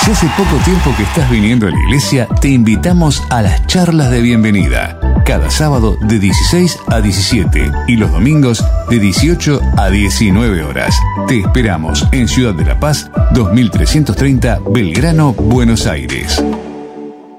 Si hace poco tiempo que estás viniendo a la iglesia, te invitamos a las charlas de bienvenida. Cada sábado de 16 a 17 y los domingos de 18 a 19 horas. Te esperamos en Ciudad de la Paz, 2330 Belgrano, Buenos Aires.